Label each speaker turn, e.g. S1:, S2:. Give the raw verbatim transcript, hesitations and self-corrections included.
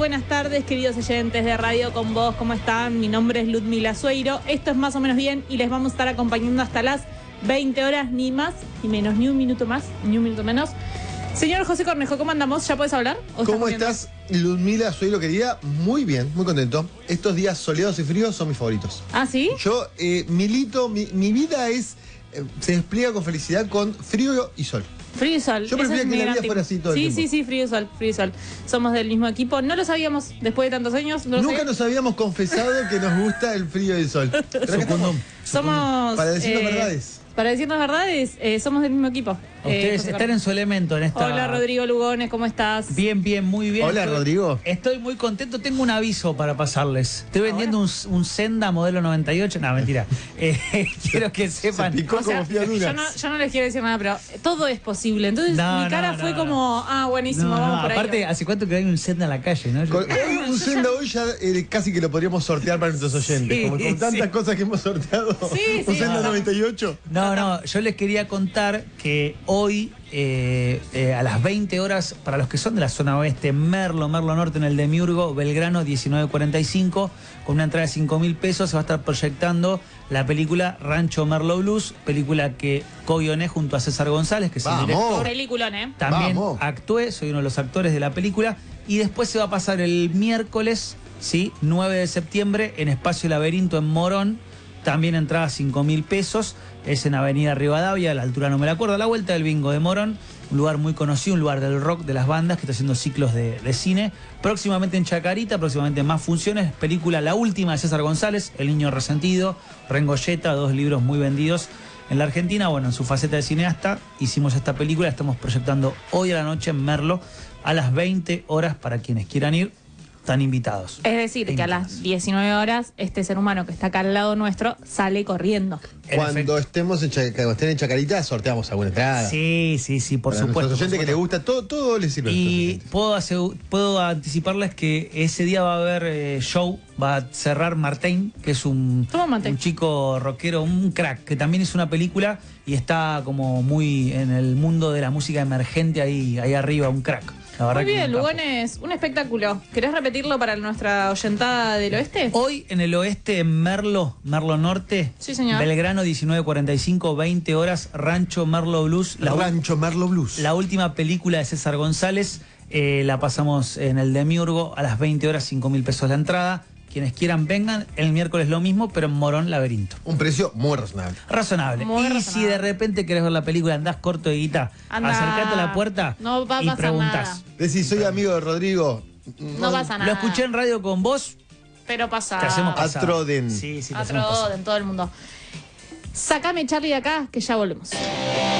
S1: buenas tardes, queridos oyentes de Radio Con Vos, ¿cómo están? Mi nombre es Ludmila Sueiro, esto es Más o Menos Bien y les vamos a estar acompañando hasta las veinte horas, ni más, ni menos, ni un minuto más, ni un minuto menos. Señor José Cornejo, ¿cómo andamos? ¿Ya puedes hablar?
S2: ¿Cómo estás, Ludmila Sueiro, querida? Muy bien, muy contento. Estos días soleados y fríos son mis favoritos.
S1: ¿Ah, sí?
S2: Yo eh, milito, mi, mi vida es, eh, se despliega con felicidad con frío y sol.
S1: Frío y sol.
S2: Yo prefería que la vida fuera así todo el
S1: sí,
S2: tiempo.
S1: Sí, sí, sí, frío y sol, frío y sol. Somos del mismo equipo. No lo sabíamos después de tantos años. No
S2: Nunca nos habíamos confesado que nos gusta el frío y el sol. Pero acá estamos,
S1: somos...
S2: para decirnos
S1: eh,
S2: verdades.
S1: Para decirnos verdades, eh, somos del mismo equipo.
S3: Ustedes
S1: eh,
S3: están en su elemento en esta...
S1: Hola, Rodrigo Lugones, ¿cómo estás?
S3: Bien, bien, muy bien.
S2: Hola,
S3: estoy,
S2: Rodrigo.
S3: Estoy muy contento. Tengo un aviso para pasarles. Estoy vendiendo un, un Senda modelo noventa y ocho. No, mentira. Eh, quiero que sepan...
S2: Se picó
S1: O sea,
S2: como fiaduras.
S1: yo, no, yo no les quiero decir nada, pero todo es posible. Entonces
S3: No,
S1: mi cara
S3: no,
S1: fue
S3: no,
S1: como,
S3: no.
S1: ah, buenísimo,
S3: No,
S1: vamos
S3: no,
S1: por ahí.
S3: aparte, ¿hace cuánto que hay un Senda en la calle? ¿No? Yo-
S2: Con, hoy, un Senda hoy ya eh, casi que lo podríamos sortear para nuestros oyentes.
S3: Sí,
S2: como con tantas
S3: sí.
S2: cosas que hemos sorteado.
S1: Sí,
S2: un
S1: sí,
S2: Senda
S1: no.
S2: noventa y ocho.
S3: No, no, yo les quería contar que hoy eh, eh, a las veinte horas, para los que son de la zona oeste, Merlo, Merlo Norte en el Demiurgo, Belgrano diecinueve cuarenta y cinco, con una entrada de cinco mil pesos, se va a estar proyectando la película Rancho Merlo Blues, película que co-guioné junto a César González, que es el
S2: Vamos.
S3: director.
S1: Peliculón, ¿eh?
S3: También
S2: Vamos.
S3: actué, soy uno de los actores de la película. Y después se va a pasar el miércoles, ¿sí? nueve de septiembre, en Espacio Laberinto en Morón. También entrada cinco mil pesos. Es en Avenida Rivadavia, a la altura no me la acuerdo, a la vuelta del bingo de Morón. Un lugar muy conocido, un lugar del rock, de las bandas, que está haciendo ciclos de, de cine. Próximamente en Chacarita, próximamente más funciones. Película La Última de César González, El Niño Resentido, Rengolleta, dos libros muy vendidos en la Argentina. Bueno, en su faceta de cineasta hicimos esta película. Estamos proyectando hoy a la noche en Merlo a las veinte horas para quienes quieran ir. Están invitados.
S1: Es decir, que a las diecinueve horas este ser humano que está acá al lado nuestro sale corriendo.
S3: En
S2: Cuando
S3: efecto.
S2: estemos en, Chac- cuando estén en Chacarita, sorteamos alguna entrada.
S3: Sí, sí, sí, por
S2: Para
S3: supuesto.
S2: nuestros oyentes
S3: por
S2: que les
S3: supuesto.
S2: gusta, todo, todo les sirve. a nuestros
S3: Y
S2: oyentes.
S3: puedo, asegu- puedo anticiparles que ese día va a haber eh, show, va a cerrar Martín, que es un,
S1: Toma, Martín.
S3: un chico rockero, un crack, que también hizo una película y está como muy en el mundo de la música emergente ahí, ahí arriba, un crack. La verdad
S1: Muy
S3: que
S1: bien,
S3: un capo.
S1: Lugones, un espectáculo. ¿Querés repetirlo para nuestra oyentada del oeste?
S3: Hoy en el oeste, en Merlo, Merlo Norte,
S1: Sí, señor.
S3: Belgrano diecinueve cuarenta y cinco, veinte horas, Rancho Merlo Blues, la,
S2: Rancho Merlo Blues.
S3: la última película de César González. Eh, la pasamos en el Demiurgo a las veinte horas, cinco mil pesos la entrada. Quienes quieran vengan, el miércoles lo mismo, pero en Morón Laberinto.
S2: Un precio muy razonable.
S3: Razonable.
S1: Muy
S3: y
S1: razonable.
S3: si de repente querés ver la película, andás corto de guita,
S1: Anda.
S3: acercate a la puerta
S1: No va a
S3: y
S1: pasar
S3: preguntás.
S1: nada.
S2: Decís, soy amigo de Rodrigo.
S1: No pasa nada.
S3: Lo escuché en radio con vos,
S1: Pero pasa.
S3: te hacemos pasar.
S2: Atroden.
S3: Sí, sí, te
S1: A
S3: hacemos pasar.
S1: Troden, todo el mundo. Sácame Charlie de acá, que ya volvemos.